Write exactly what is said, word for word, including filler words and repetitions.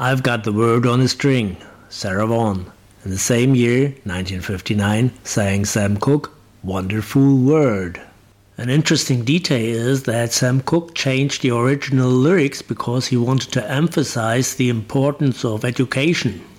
I've Got the Word on a String, Sarah Vaughan. In the same year, nineteen fifty-nine, sang Sam Cooke, Wonderful Word. An interesting detail is that Sam Cooke changed the original lyrics because he wanted to emphasize the importance of education.